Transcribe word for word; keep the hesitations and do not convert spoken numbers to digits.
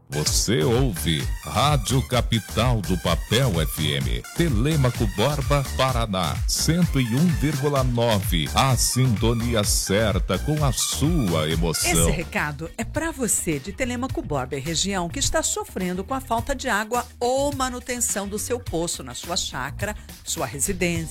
Você ouve Rádio Capital do Papel F M, Telêmaco Borba, Paraná, cento e um vírgula nove. A sintonia certa com a sua emoção. Esse recado é para você de Telêmaco Borba e região que está sofrendo com a falta de água ou manutenção do seu poço na sua chácara, sua residência,